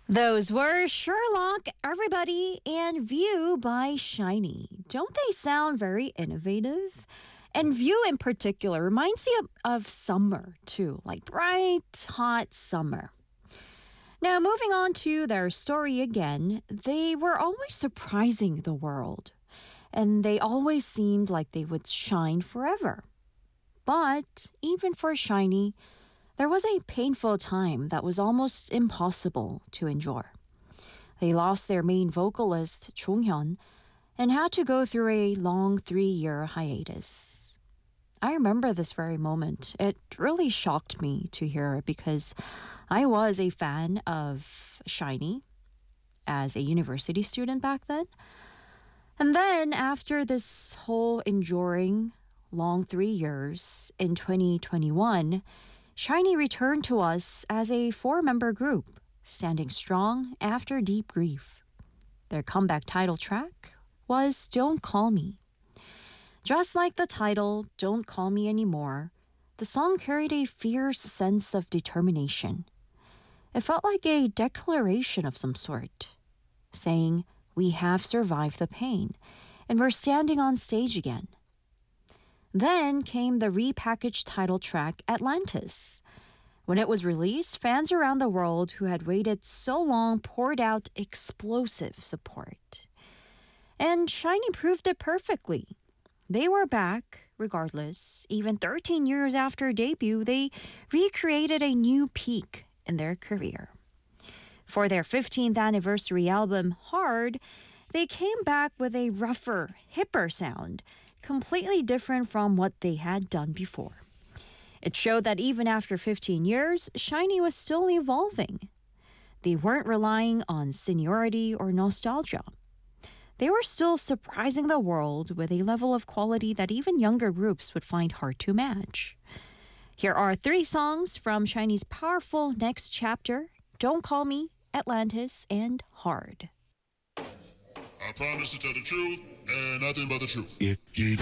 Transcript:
Those were Sherlock, Everybody, and View by Shiny. Don't they sound very innovative? And View in particular reminds me of summer, too, like bright, hot summer. Now, moving on to their story again, they were always surprising the world, and they always seemed like they would shine forever. But even for Shiny, there was a painful time that was almost impossible to endure. They lost their main vocalist, Jonghyun, and had to go through a long 3-year hiatus. I remember this very moment. It really shocked me to hear it because I was a fan of Shiny as a university student back then. And then after this whole enduring long 3 years in 2021, Shiny returned to us as a 4-member group, standing strong after deep grief. Their comeback title track was Don't Call Me. Just like the title, Don't Call Me Anymore, the song carried a fierce sense of determination. It felt like a declaration of some sort, saying, we have survived the pain, and we're standing on stage again. Then came the repackaged title track, Atlantis. When it was released, fans around the world who had waited so long poured out explosive support. And Shiny proved it perfectly. They were back, regardless. Even 13 years after debut, they recreated a new peak in their career. For their 15th anniversary album, Hard, they came back with a rougher, hipper sound, completely different from what they had done before. It showed that even after 15 years, Shiny was still evolving. They weren't relying on seniority or nostalgia. They were still surprising the world with a level of quality that even younger groups would find hard to match. Here are 3 songs from Shiny's powerful next chapter, Don't Call Me, Atlantis, and Hard. I promise to tell the truth and nothing but the truth.